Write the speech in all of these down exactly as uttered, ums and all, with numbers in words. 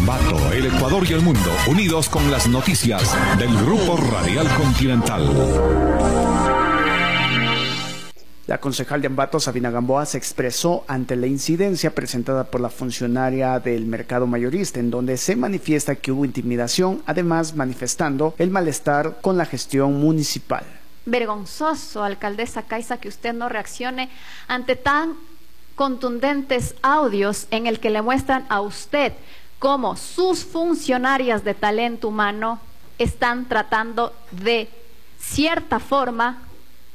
Ambato, el Ecuador y el mundo, unidos con las noticias del Grupo Radial Continental. La concejal de Ambato, Sabina Gamboa, se expresó ante la incidencia presentada por la funcionaria del mercado mayorista, en donde se manifiesta que hubo intimidación, además manifestando el malestar con la gestión municipal. Vergonzoso, alcaldesa Caiza, que usted no reaccione ante tan contundentes audios en el que le muestran a usted cómo sus funcionarias de talento humano están tratando de cierta forma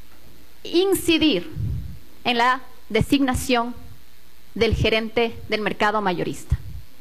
incidir en la designación del gerente del mercado mayorista.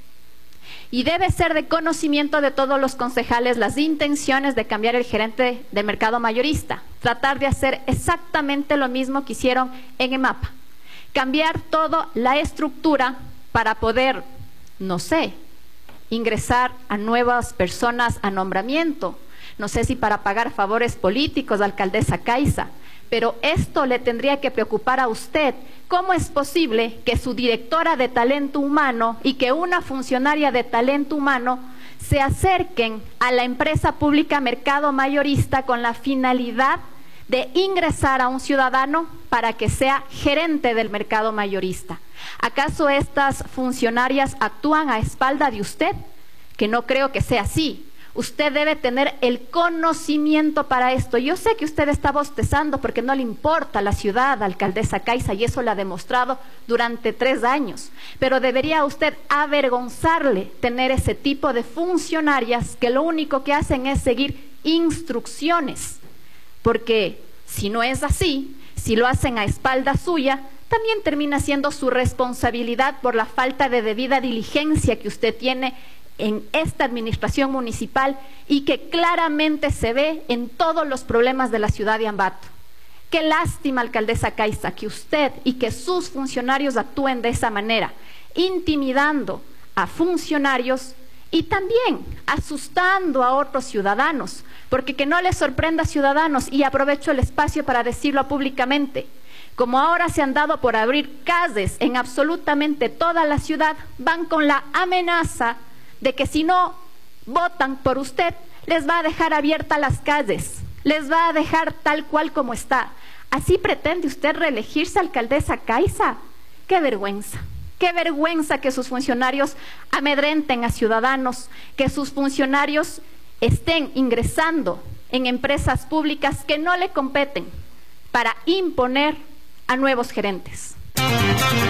Y debe ser de conocimiento de todos los concejales las intenciones de cambiar el gerente del mercado mayorista, tratar de hacer exactamente lo mismo que hicieron en EMAPA, cambiar toda la estructura para poder, no sé, ingresar a nuevas personas a nombramiento, no sé si para pagar favores políticos, alcaldesa Caiza, pero esto le tendría que preocupar a usted. ¿Cómo es posible que su directora de talento humano y que una funcionaria de talento humano se acerquen a la empresa pública mercado mayorista con la finalidad de ingresar a un ciudadano para que sea gerente del mercado mayorista? ¿Acaso estas funcionarias actúan a espalda de usted? Que no creo que sea así. Usted debe tener el conocimiento para esto. Yo sé que usted está bostezando porque no le importa la ciudad, alcaldesa Caiza, y eso lo ha demostrado durante tres años. Pero debería usted avergonzarle tener ese tipo de funcionarias que lo único que hacen es seguir instrucciones. Porque si no es así, si lo hacen a espalda suya, también termina siendo su responsabilidad por la falta de debida diligencia que usted tiene en esta administración municipal y que claramente se ve en todos los problemas de la ciudad de Ambato. Qué lástima, alcaldesa Caiza, que usted y que sus funcionarios actúen de esa manera, intimidando a funcionarios y también asustando a otros ciudadanos, porque que no les sorprenda, ciudadanos, y aprovecho el espacio para decirlo públicamente, como ahora se han dado por abrir calles en absolutamente toda la ciudad, van con la amenaza de que si no votan por usted, les va a dejar abiertas las calles, les va a dejar tal cual como está. ¿Así pretende usted reelegirse, alcaldesa Caiza? ¡Qué vergüenza! ¡Qué vergüenza que sus funcionarios amedrenten a ciudadanos, que sus funcionarios estén ingresando en empresas públicas que no le competen para imponer a nuevos gerentes!